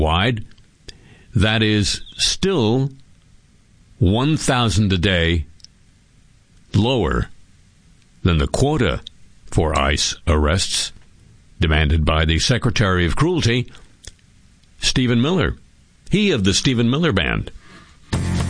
wide. That is still 1,000 a day lower than the quota for ICE arrests demanded by the Secretary of Cruelty, Stephen Miller. He of the Stephen Miller Band.